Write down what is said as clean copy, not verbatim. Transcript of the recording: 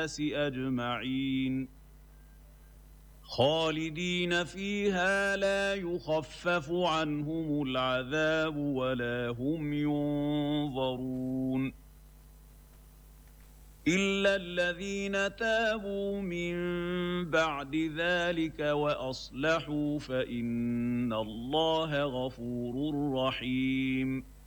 أجمعين خالدين فيها لا يخفف عنهم العذاب ولا هم ينظرون إلا الذين تابوا من بعد ذلك وأصلحوا فإن الله غفور رحيم